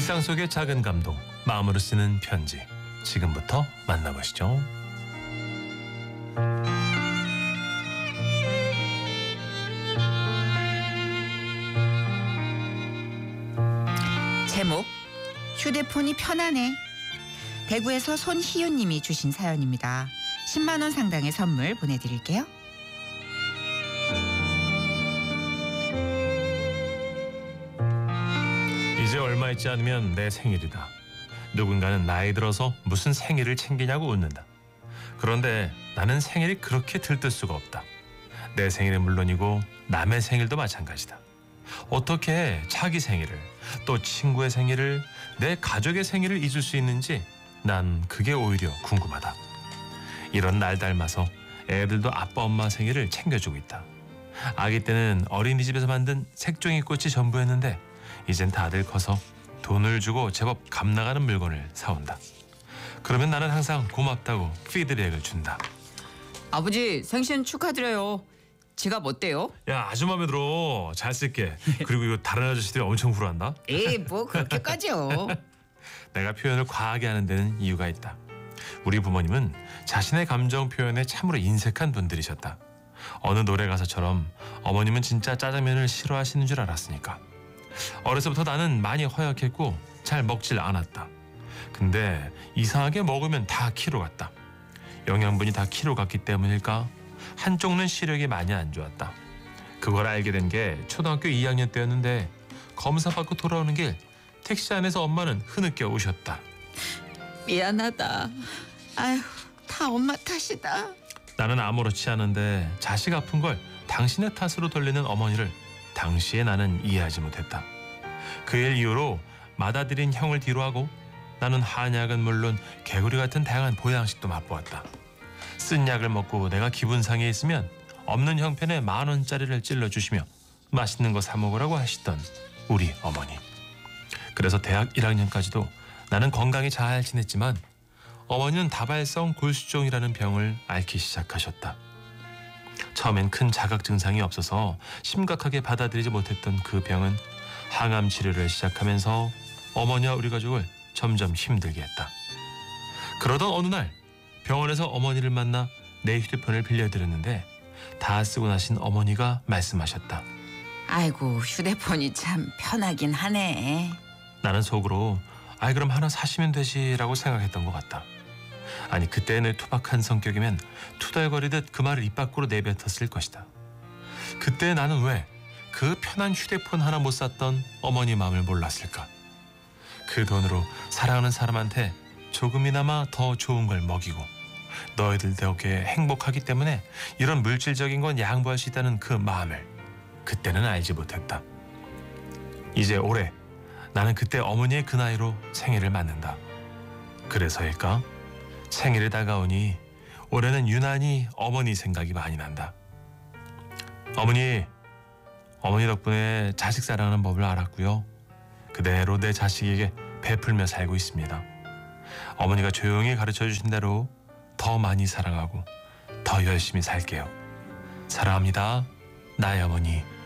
일상 속의 작은 감동, 마음으로 쓰는 편지. 지금부터 만나보시죠. 제목, 휴대폰이 편하네. 대구에서 손희윤님이 주신 사연입니다. 10만 원 상당의 선물 보내드릴게요. 이제 얼마 있지 않으면 내 생일이다. 누군가는 나이 들어서 무슨 생일을 챙기냐고 웃는다. 그런데 나는 생일이 그렇게 들뜰 수가 없다. 내 생일은 물론이고 남의 생일도 마찬가지다. 어떻게 자기 생일을, 또 친구의 생일을, 내 가족의 생일을 잊을 수 있는지 난 그게 오히려 궁금하다. 이런 날 닮아서 애들도 아빠 엄마 생일을 챙겨주고 있다. 아기 때는 어린이집에서 만든 색종이 꽃이 전부였는데 이젠 다들 커서 돈을 주고 제법 값나가는 물건을 사온다. 그러면 나는 항상 고맙다고 피드백을 준다. 아버지 생신 축하드려요. 지갑 어때요? 야, 아주 마음에 들어. 잘 쓸게. 그리고 이거 다른 아저씨들이 엄청 부러워한다. 에이, 뭐 그렇게까지요. 내가 표현을 과하게 하는 데는 이유가 있다. 우리 부모님은 자신의 감정 표현에 참으로 인색한 분들이셨다. 어느 노래 가사처럼 어머님은 진짜 짜장면을 싫어하시는 줄 알았으니까. 어려서부터 나는 많이 허약했고 잘 먹질 않았다. 근데 이상하게 먹으면 다 키로 갔다. 영양분이 다 키로 갔기 때문일까? 한쪽은 시력이 많이 안 좋았다. 그걸 알게 된 게 초등학교 2학년 때였는데 검사 받고 돌아오는 길 택시 안에서 엄마는 흐느껴 우셨다. 미안하다. 아휴, 다 엄마 탓이다. 나는 아무렇지 않은데 자식 아픈 걸 당신의 탓으로 돌리는 어머니를 당시에 나는 이해하지 못했다. 그 일 이후로 맏아들인 형을 뒤로하고 나는 한약은 물론 개구리 같은 다양한 보양식도 맛보았다. 쓴 약을 먹고 내가 기분 상해 있으면 없는 형편에 10,000원짜리를 찔러주시며 맛있는 거 사 먹으라고 하시던 우리 어머니. 그래서 대학 1학년까지도 나는 건강히 잘 지냈지만 어머니는 다발성 골수종이라는 병을 앓기 시작하셨다. 처음엔 큰 자각 증상이 없어서 심각하게 받아들이지 못했던 그 병은 항암 치료를 시작하면서 어머니와 우리 가족을 점점 힘들게 했다. 그러던 어느 날 병원에서 어머니를 만나 내 휴대폰을 빌려드렸는데 다 쓰고 나신 어머니가 말씀하셨다. 아이고, 휴대폰이 참 편하긴 하네. 나는 속으로 아이 그럼 하나 사시면 되지라고 생각했던 것 같다. 아니 그때 내 투박한 성격이면 투덜거리듯 그 말을 입 밖으로 내뱉었을 것이다. 그때 나는 왜 그 편한 휴대폰 하나 못 샀던 어머니 마음을 몰랐을까? 그 돈으로 사랑하는 사람한테 조금이나마 더 좋은 걸 먹이고 너희들 덕에 행복하기 때문에 이런 물질적인 건 양보할 수 있다는 그 마음을 그때는 알지 못했다. 이제 올해 나는 그때 어머니의 그 나이로 생일을 맞는다. 그래서일까? 생일이 다가오니 올해는 유난히 어머니 생각이 많이 난다. 어머니 덕분에 자식 사랑하는 법을 알았고요. 그대로 내 자식에게 베풀며 살고 있습니다. 어머니가 조용히 가르쳐 주신 대로 더 많이 사랑하고 더 열심히 살게요. 사랑합니다. 나의 어머니.